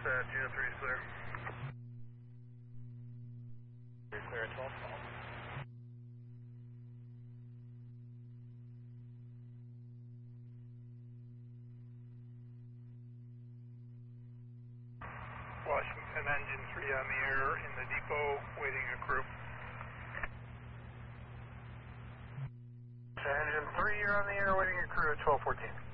Juno 3 is clear. You're clear at 12. Washington engine 3 on the air in the depot, waiting a crew. Engine 3, you're on the air waiting a crew at 1214.